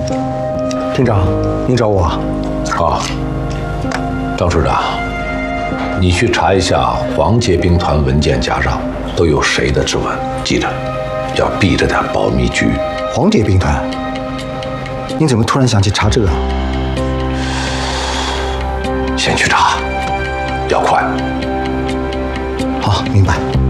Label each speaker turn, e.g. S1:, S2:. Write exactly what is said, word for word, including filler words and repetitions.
S1: 厅长，您找我？
S2: 啊，张处长，你去查一下黄界兵团文件夹上都有谁的指纹，记着，要避着点保密局。
S1: 黄界兵团？您怎么突然想起查这个？
S2: 先去查，要快。
S1: 好，明白。